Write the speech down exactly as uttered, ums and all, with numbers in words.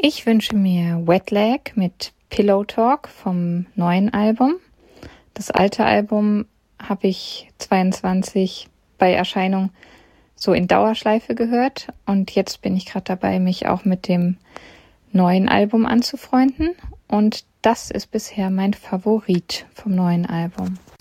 Ich wünsche mir Wet Leg mit Pillow Talk vom neuen Album. Das alte Album habe ich zweiundzwanzig bei Erscheinung so in Dauerschleife gehört und jetzt bin ich gerade dabei, mich auch mit dem neuen Album anzufreunden und das ist bisher mein Favorit vom neuen Album.